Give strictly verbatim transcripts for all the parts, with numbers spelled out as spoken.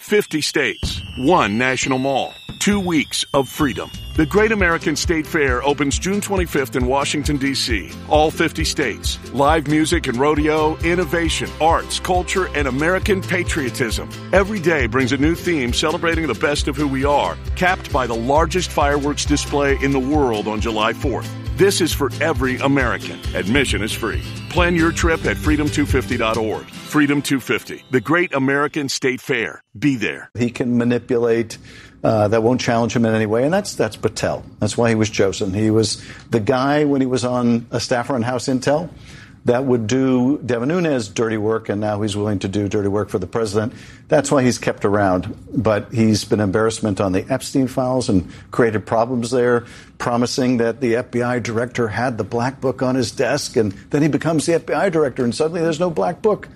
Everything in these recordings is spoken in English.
fifty states, one national mall, two weeks of freedom. The Great American State Fair opens June twenty-fifth in Washington, D C All fifty states. Live music and rodeo, innovation, arts, culture, and American patriotism. Every day brings a new theme celebrating the best of who we are, capped by the largest fireworks display in the world on July fourth. This is for every American. Admission is free. Plan your trip at freedom two fifty dot org. Freedom two fifty, the Great American State Fair. Be there. He can manipulate. Uh, that won't challenge him in any way, and that's that's Patel. That's why he was chosen. He was the guy when he was on a staffer on House Intel that would do Devin Nunes dirty work, and now he's willing to do dirty work for the president. That's why he's kept around. But he's been an embarrassment on the Epstein files and created problems there, promising that the F B I director had the black book on his desk, and then he becomes the F B I director, and suddenly there's no black book.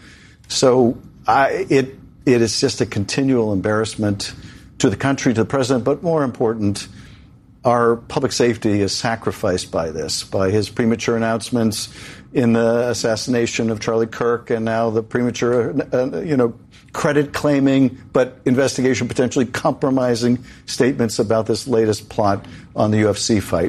So I, it it is just a continual embarrassment to the country, to the president, but more important, our public safety is sacrificed by this, by his premature announcements in the assassination of Charlie Kirk, and now the premature, uh, you know, credit claiming, but investigation potentially compromising statements about this latest plot on the U F C fight.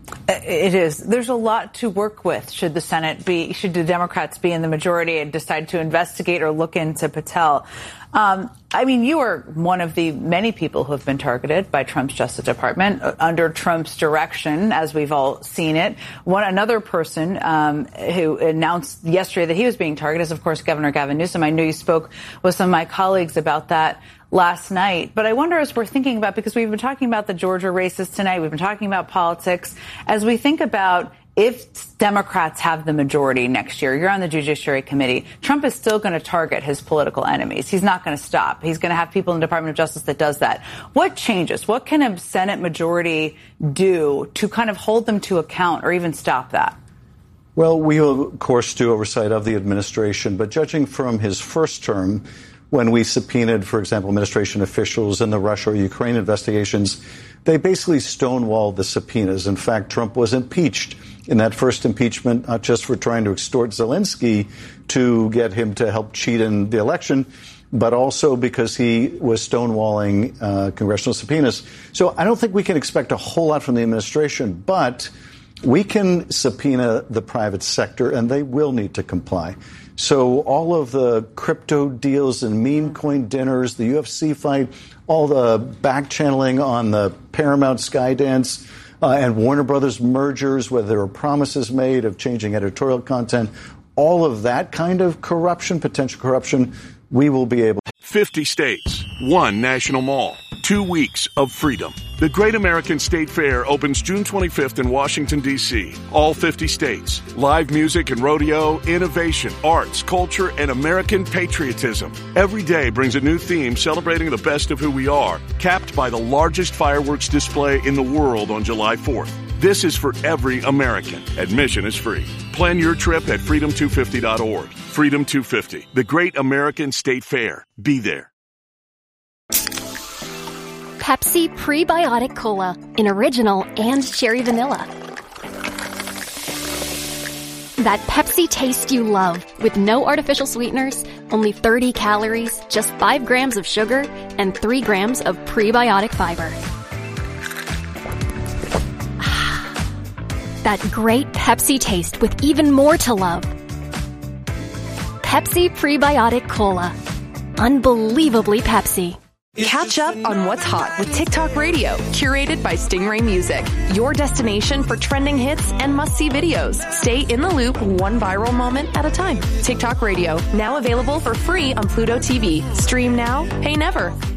It is. There's a lot to work with. Should the Senate be, should the Democrats be in the majority and decide to investigate or look into Patel? Um, I mean, you are one of the many people who have been targeted by Trump's Justice Department under Trump's direction, as we've all seen it. One another person um, who announced yesterday that he was being targeted is, of course, Governor Gavin Newsom. I know you spoke with some of my colleagues about that last night. But I wonder, as we're thinking about, because we've been talking about the Georgia races tonight, we've been talking about politics, as we think about if Democrats have the majority next year, you're on the Judiciary Committee, Trump is still going to target his political enemies. He's not going to stop. He's going to have people in the Department of Justice that does that. What changes? What can a Senate majority do to kind of hold them to account or even stop that? Well, we will, of course, do oversight of the administration, but judging from his first term, when we subpoenaed, for example, administration officials in the Russia or Ukraine investigations, they basically stonewalled the subpoenas. In fact, Trump was impeached in that first impeachment, not just for trying to extort Zelensky to get him to help cheat in the election, but also because he was stonewalling uh, congressional subpoenas. So I don't think we can expect a whole lot from the administration, but we can subpoena the private sector, and they will need to comply. So all of the crypto deals and meme coin dinners, the U F C fight, all the back channeling on the Paramount Skydance uh, and Warner Brothers mergers, where there were promises made of changing editorial content, all of that kind of corruption, potential corruption, we will be able to. fifty states, one national mall, two weeks of freedom. The Great American State Fair opens June twenty-fifth in Washington, D C All fifty states. Live music and rodeo, innovation, arts, culture, and American patriotism. Every day brings a new theme celebrating the best of who we are, capped by the largest fireworks display in the world on July fourth. This is for every American. Admission is free. Plan your trip at freedom two fifty dot org. Freedom two fifty, the Great American State Fair. Be there. Pepsi Prebiotic Cola in original and cherry vanilla. That Pepsi taste you love with no artificial sweeteners, only thirty calories, just five grams of sugar, and three grams of prebiotic fiber. That great Pepsi taste with even more to love. Pepsi Prebiotic Cola. Unbelievably Pepsi. Catch up on what's hot with TikTok Radio, curated by Stingray Music. Your destination for trending hits and must-see videos. Stay in the loop one viral moment at a time. TikTok Radio, now available for free on Pluto T V. Stream now, pay never.